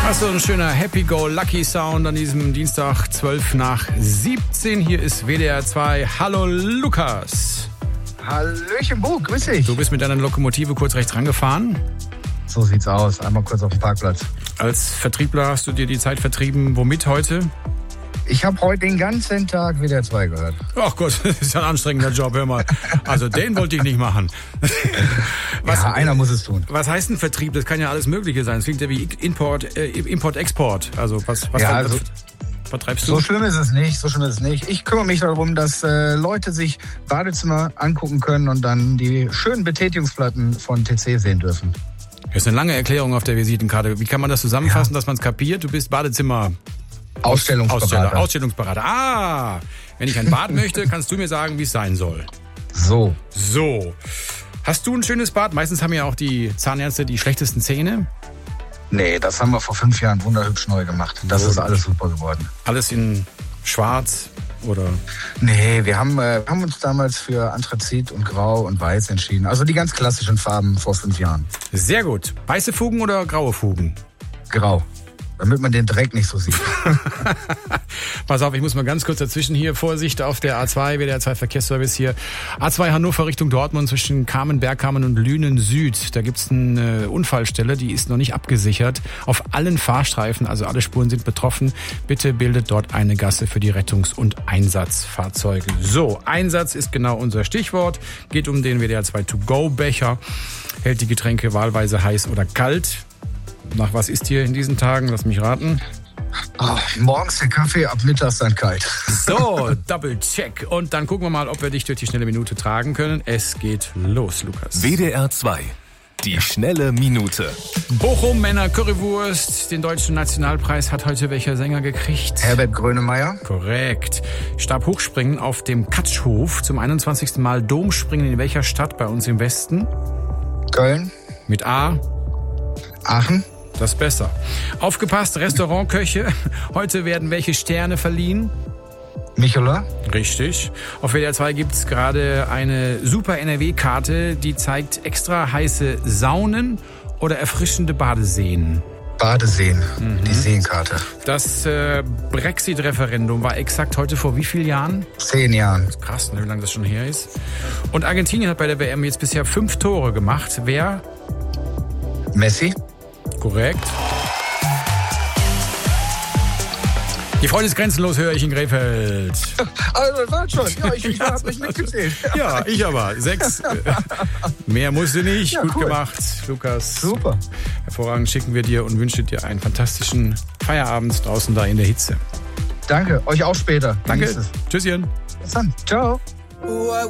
So ein schöner Happy-Go-Lucky-Sound an diesem Dienstag, 12:17. Hier ist WDR 2. Hallo Lukas. Hallöchen, Bo, grüß dich. Du bist mit deiner Lokomotive kurz rechts rangefahren. So sieht's aus. Einmal kurz auf den Parkplatz. Als Vertriebler hast du dir die Zeit vertrieben. Womit heute? Ich habe heute den ganzen Tag WDR 2 gehört. Ach Gott, das ist ja ein anstrengender Job, hör mal. Also den wollte ich nicht machen. Einer muss es tun. Was heißt ein Vertrieb? Das kann ja alles Mögliche sein. Es klingt ja wie Import-Export. Also was vertreibst du? So schlimm ist es nicht. Ich kümmere mich darum, dass Leute sich Badezimmer angucken können und dann die schönen Betätigungsplatten von TC sehen dürfen. Das ist eine lange Erklärung auf der Visitenkarte. Wie kann man das zusammenfassen, dass man es kapiert? Du bist Badezimmer... Ausstellungsberater. Ah, wenn ich ein Bad möchte, kannst du mir sagen, wie es sein soll. So. Hast du ein schönes Bad? Meistens haben ja auch die Zahnärzte die schlechtesten Zähne. Nee, das haben wir vor 5 Jahren wunderhübsch neu gemacht. Das ist alles super geworden. Alles in schwarz oder? Nee, wir haben uns damals für Anthrazit und Grau und Weiß entschieden. Also die ganz klassischen Farben vor 5 Jahren. Sehr gut. Weiße Fugen oder graue Fugen? Grau. Damit man den Dreck nicht so sieht. Pass auf, ich muss mal ganz kurz dazwischen hier. Vorsicht auf der A2, WDR 2 Verkehrsservice hier. A2 Hannover Richtung Dortmund zwischen Bergkamen und Lünen Süd. Da gibt's eine Unfallstelle, die ist noch nicht abgesichert. Auf allen Fahrstreifen, also alle Spuren sind betroffen. Bitte bildet dort eine Gasse für die Rettungs- und Einsatzfahrzeuge. So, Einsatz ist genau unser Stichwort. Geht um den WDR 2 To-Go-Becher. Hält die Getränke wahlweise heiß oder kalt. Nach was ist hier in diesen Tagen? Lass mich raten. Morgens der Kaffee, ab mittags dann kalt. So, Double Check. Und dann gucken wir mal, ob wir dich durch die schnelle Minute tragen können. Es geht los, Lukas. WDR 2. Die schnelle Minute. Bochum Männer Currywurst. Den deutschen Nationalpreis hat heute welcher Sänger gekriegt? Herbert Grönemeyer. Korrekt. Stabhochspringen auf dem Katschhof. Zum 21. Mal Domspringen in welcher Stadt bei uns im Westen? Köln. Mit A? Aachen. Das ist besser. Aufgepasst, Restaurantköche. Heute werden welche Sterne verliehen? Michelin. Richtig. Auf WDR 2 gibt es gerade eine super NRW-Karte, die zeigt extra heiße Saunen oder erfrischende Badeseen. Badeseen, die Seenkarte. Das Brexit-Referendum war exakt heute vor wie vielen Jahren? 10 Jahren. Das ist krass, wie lange das schon her ist. Und Argentinien hat bei der WM jetzt bisher 5 Tore gemacht. Wer? Messi. Korrekt. Die Freude ist grenzenlos, höre ich in Krefeld. Also, war schon. Ja, ich habe mich mitgezählt. Ja, ich aber. 6. Mehr musste nicht. Ja, gut cool. gemacht, Lukas. Super. Hervorragend schicken wir dir und wünschen dir einen fantastischen Feierabend draußen da in der Hitze. Danke. Euch auch später. Danke. Genießt es. Tschüsschen. Bis dann. Ciao.